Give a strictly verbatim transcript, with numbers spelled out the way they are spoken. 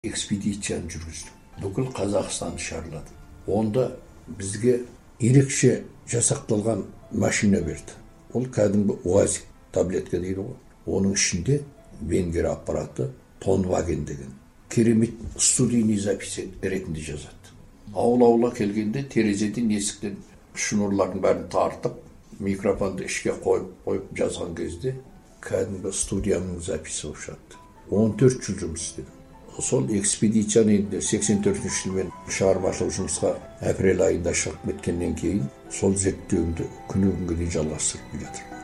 экспедицияны жүргіздім. Бүкіл Қазақстанды шарладым. Онда бізге ерекше жасақталған машина берді. Ол кәдімгі УАЗик, таблетка дейді ғой. Оның ішінде венгер аппараты Тонваген деген керемет студийный запись ретінде жазады. Аула-аула келгенде терезеден есіктен шнурлардың бәрін тартып, микрофонды ішке қойып, қойып жазған кезде кәдімгі студияның записі болып шықты. он төрт жыл жұмыс істедім. Сол экспедицияны енді сексен төртінші жылмен шығармашылық жұмысқа апрель айында шығып кеткеннен кейін сол зерттеуімді күні күнге дейін жалғастырып жатырмын.